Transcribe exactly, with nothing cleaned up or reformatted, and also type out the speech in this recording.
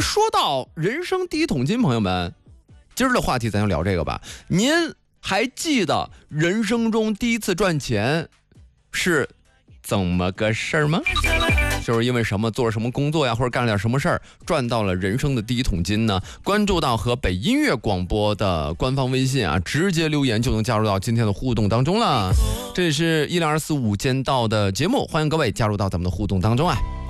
说到人生第一桶金，朋友们，今儿的话题咱就聊这个吧。您还记得人生中第一次赚钱是怎么个事儿吗？就是因为什么，做了什么工作呀，或者干了点什么事儿，赚到了人生的第一桶金呢？关注到和北音乐广播的官方微信啊，直接留言就能加入到今天的互动当中了。这里是一零二四五间道的节目，欢迎各位加入到咱们的互动当中啊。